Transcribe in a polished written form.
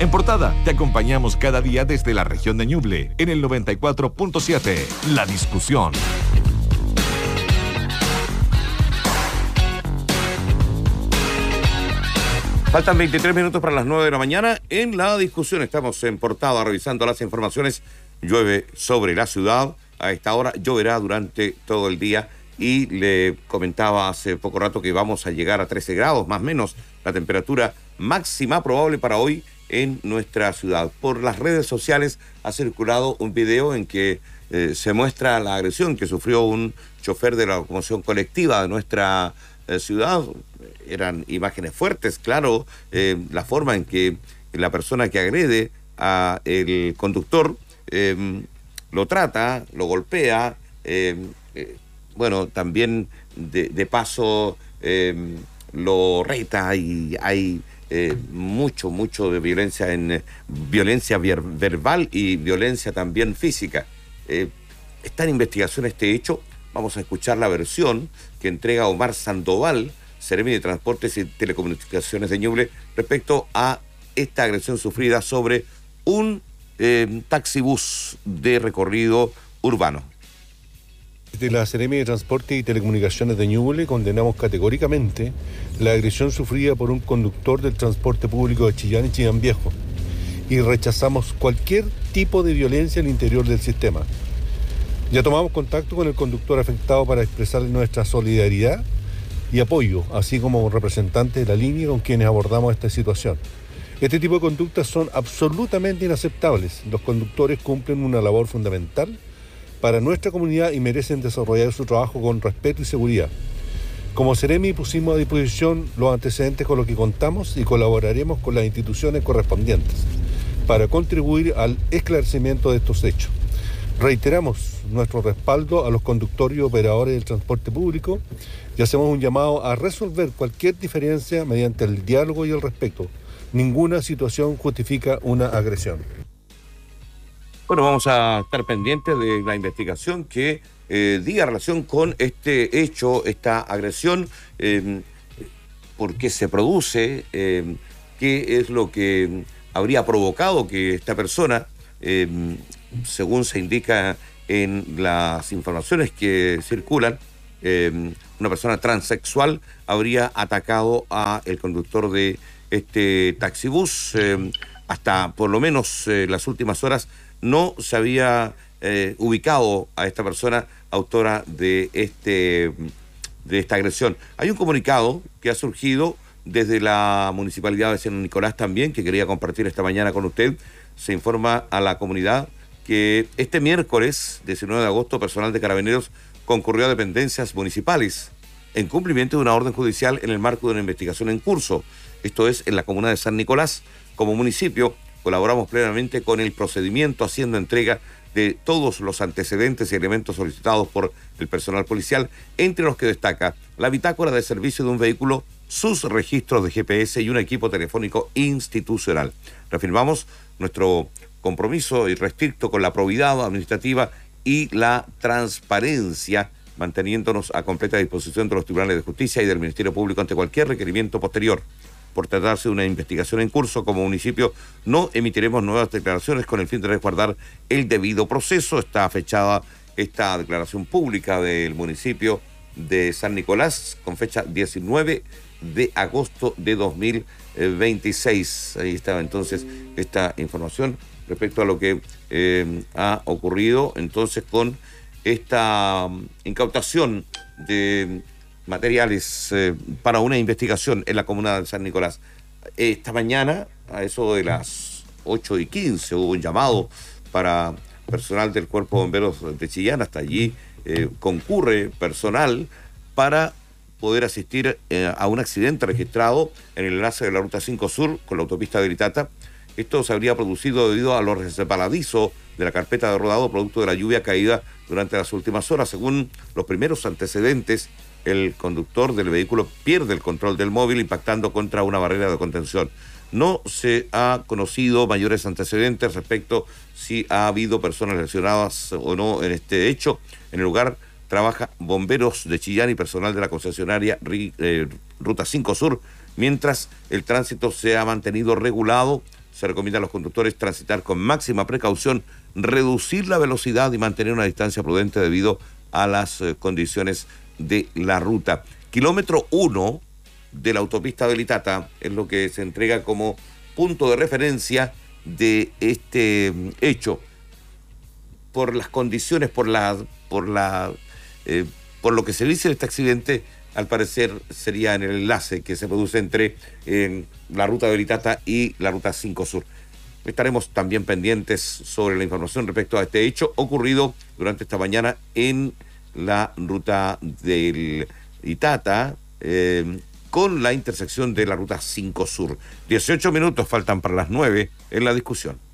En Portada, te acompañamos cada día desde la región de Ñuble, en el 94.7. La discusión. Faltan 23 minutos para las 9 de la mañana. En la discusión estamos en Portada revisando las informaciones. Llueve sobre la ciudad. A esta hora lloverá durante todo el día. Y le comentaba hace poco rato que vamos a llegar a 13 grados, más o menos, la temperatura máxima probable para hoy en nuestra ciudad. Por las redes sociales ha circulado un video en que se muestra la agresión que sufrió un chofer de la locomoción colectiva de nuestra ciudad. Eran imágenes fuertes, claro, la forma en que la persona que agrede a el conductor lo trata, lo golpea, bueno, también de paso lo reta y hay mucho de violencia violencia verbal y violencia también física. Está en investigación este hecho. Vamos a escuchar la versión que entrega Omar Sandoval, Seremi de Transportes y Telecomunicaciones de Ñuble, respecto a esta agresión sufrida sobre un taxibús de recorrido urbano. De la Seremi de Transporte y Telecomunicaciones de Ñuble condenamos categóricamente la agresión sufrida por un conductor del transporte público de Chillán y Chillán Viejo y rechazamos cualquier tipo de violencia al interior del sistema. Ya tomamos contacto con el conductor afectado para expresarle nuestra solidaridad y apoyo, así como representantes de la línea con quienes abordamos esta situación. Este tipo de conductas son absolutamente inaceptables. Los conductores cumplen una labor fundamental para nuestra comunidad y merecen desarrollar su trabajo con respeto y seguridad. Como Seremi pusimos a disposición los antecedentes con los que contamos y colaboraremos con las instituciones correspondientes para contribuir al esclarecimiento de estos hechos. Reiteramos nuestro respaldo a los conductores y operadores del transporte público y hacemos un llamado a resolver cualquier diferencia mediante el diálogo y el respeto. Ninguna situación justifica una agresión. Bueno, vamos a estar pendientes de la investigación que diga relación con este hecho, esta agresión, por qué se produce, qué es lo que habría provocado que esta persona, según se indica en las informaciones que circulan, una persona transexual habría atacado a el conductor de este taxibús. Hasta por lo menos las últimas horas no se había ubicado a esta persona autora de esta agresión. Hay un comunicado que ha surgido desde la Municipalidad de San Nicolás también, que quería compartir esta mañana con usted. Se informa a la comunidad que este miércoles 19 de agosto personal de Carabineros concurrió a dependencias municipales en cumplimiento de una orden judicial en el marco de una investigación en curso. Esto es en la comuna de San Nicolás. Como municipio colaboramos plenamente con el procedimiento, haciendo entrega de todos los antecedentes y elementos solicitados por el personal policial, entre los que destaca la bitácora de servicio de un vehículo, sus registros de GPS y un equipo telefónico institucional. Reafirmamos nuestro compromiso irrestricto con la probidad administrativa y la transparencia, manteniéndonos a completa disposición de los tribunales de justicia y del Ministerio Público ante cualquier requerimiento posterior. Por tratarse de una investigación en curso, como municipio no emitiremos nuevas declaraciones con el fin de resguardar el debido proceso. Está fechada esta declaración pública del municipio de San Nicolás con fecha 19 de agosto de 2026. Ahí estaba entonces esta información respecto a lo que ha ocurrido entonces con esta incautación de materiales para una investigación en la comuna de San Nicolás. Esta mañana, a eso de las 8:15, hubo un llamado para personal del Cuerpo de Bomberos de Chillán. Hasta allí concurre personal para poder asistir a un accidente registrado en el enlace de la Ruta 5 Sur con la autopista de Gritata. Esto se habría producido debido a lo resbaladizo de la carpeta de rodado producto de la lluvia caída durante las últimas horas. Según los primeros antecedentes, el conductor del vehículo pierde el control del móvil impactando contra una barrera de contención. No se ha conocido mayores antecedentes respecto si ha habido personas lesionadas o no en este hecho. En el lugar trabaja bomberos de Chillán y personal de la concesionaria Ruta 5 Sur, mientras el tránsito se ha mantenido regulado Se recomienda a los conductores transitar con máxima precaución, reducir la velocidad y mantener una distancia prudente debido a las condiciones de la ruta. Kilómetro 1 de la autopista Belitata es lo que se entrega como punto de referencia de este hecho. Por las condiciones, por lo que se dice de este accidente, al parecer sería en el enlace que se produce entre la ruta Belitata y la ruta 5 Sur. Estaremos también pendientes sobre la información respecto a este hecho ocurrido durante esta mañana en la ruta del Itata, con la intersección de la ruta 5 Sur. 18 minutos faltan para las 9 en la discusión.